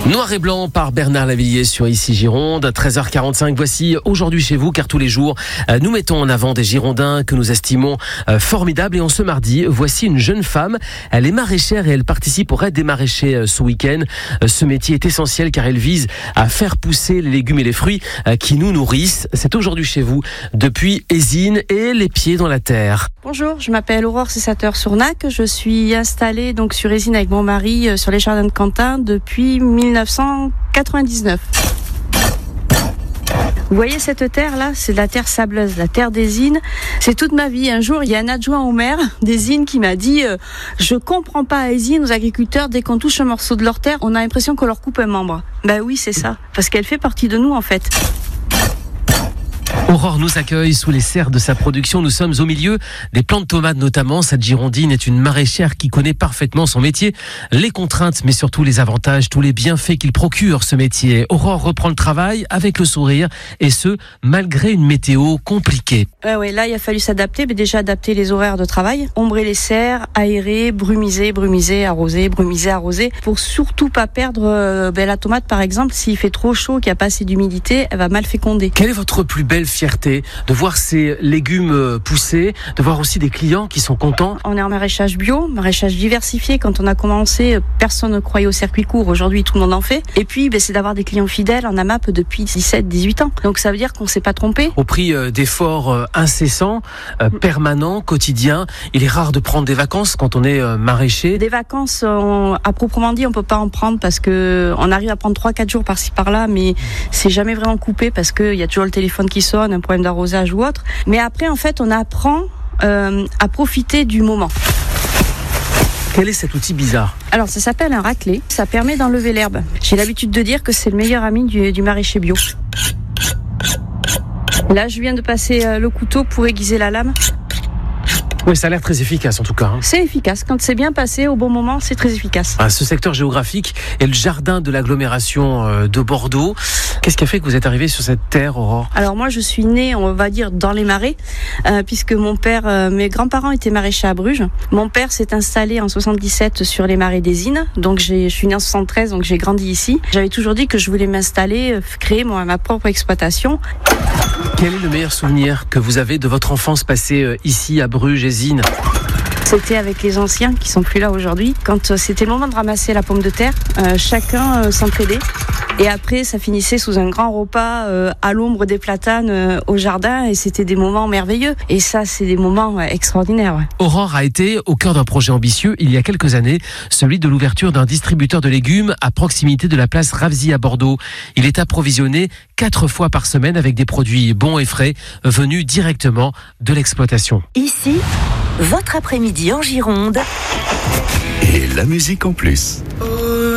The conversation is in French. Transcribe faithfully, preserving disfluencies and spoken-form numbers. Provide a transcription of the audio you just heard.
Noir et blanc par Bernard Lavilliers sur Ici Gironde, treize heures quarante-cinq. Voici Aujourd'hui chez vous, car tous les jours, nous mettons en avant des Girondins que nous estimons formidables. Et en ce mardi, voici une jeune femme. Elle est maraîchère et elle participe au Raid des maraîchers ce week-end. Ce métier est essentiel car elle vise à faire pousser les légumes et les fruits qui nous nourrissent. C'est Aujourd'hui chez vous depuis Ésine et les pieds dans la terre. Bonjour, je m'appelle Aurore Cessateur-Sournac. Je suis installée donc sur Ésine avec mon mari sur les jardins de Quentin depuis mille neuf cent quatre-vingt-dix-neuf. Vous voyez cette terre-là, c'est de la terre sableuse, la terre d'Ésine. C'est toute ma vie. Un jour, il y a un adjoint au maire d'Ésine qui m'a dit euh, « Je comprends pas à Ésine, aux agriculteurs, dès qu'on touche un morceau de leur terre, on a l'impression qu'on leur coupe un membre. » Ben oui, c'est ça, parce qu'elle fait partie de nous en fait. Aurore nous accueille sous les serres de sa production. Nous sommes au milieu des plants de tomates notamment. Cette Girondine est une maraîchère qui connaît parfaitement son métier, les contraintes mais surtout les avantages, tous les bienfaits qu'il procure ce métier. Aurore reprend le travail avec le sourire et ce, malgré une météo compliquée. Ouais, ouais, là il a fallu s'adapter, mais déjà adapter les horaires de travail, ombrer les serres, aérer, brumiser, brumiser, arroser, brumiser, arroser, pour surtout pas perdre euh, ben, la tomate par exemple. S'il fait trop chaud, qu'il n'y a pas assez d'humidité, elle va mal féconder. Quelle est votre plus belle fierté de voir ces légumes pousser, de voir aussi des clients qui sont contents? On est en maraîchage bio, maraîchage diversifié. Quand on a commencé, personne ne croyait au circuit court. Aujourd'hui, tout le monde en fait. Et puis, ben, c'est d'avoir des clients fidèles en AMAP depuis dix-sept dix-huit ans. Donc, ça veut dire qu'on ne s'est pas trompé. Au prix euh, d'efforts euh, incessants, euh, permanents, quotidiens, il est rare de prendre des vacances quand on est euh, maraîcher. Des vacances, on, à proprement dit, on peut pas en prendre parce que on arrive à prendre trois quatre jours par-ci par-là, mais c'est jamais vraiment coupé parce qu'il y a toujours le téléphone qui sonne, un problème d'arrosage ou autre. Mais après, en fait, on apprend euh, à profiter du moment. Quel est cet outil bizarre? Alors, ça s'appelle un raclé. Ça permet d'enlever l'herbe. J'ai l'habitude de dire que c'est le meilleur ami du, du maraîcher bio. Là, je viens de passer euh, le couteau pour aiguiser la lame. Oui, ça a l'air très efficace en tout cas. Hein. C'est efficace. Quand c'est bien passé au bon moment, c'est très efficace. Ah, ce secteur géographique est le jardin de l'agglomération de Bordeaux. Qu'est-ce qui a fait que vous êtes arrivée sur cette terre, Aurore? Alors moi, je suis née, on va dire, dans les marais, euh, puisque mon père, euh, mes grands-parents étaient maraîchers à Bruges. Mon père s'est installé en soixante-dix-sept sur les marais d'Ésine. Donc j'ai, je suis née en soixante-treize, donc j'ai grandi ici. J'avais toujours dit que je voulais m'installer, créer moi, ma propre exploitation. Quel est le meilleur souvenir que vous avez de votre enfance passée ici à Bruges, Ésine? C'était avec les anciens qui sont plus là aujourd'hui. Quand euh, c'était le moment de ramasser la pomme de terre, euh, chacun euh, s'entraidait. Et après, ça finissait sous un grand repas euh, à l'ombre des platanes euh, au jardin. Et c'était des moments merveilleux. Et ça, c'est des moments ouais, extraordinaires. Ouais. Aurore a été au cœur d'un projet ambitieux il y a quelques années, celui de l'ouverture d'un distributeur de légumes à proximité de la place Ravzy à Bordeaux. Il est approvisionné quatre fois par semaine avec des produits bons et frais venus directement de l'exploitation. Ici, votre après-midi en Gironde. Et la musique en plus.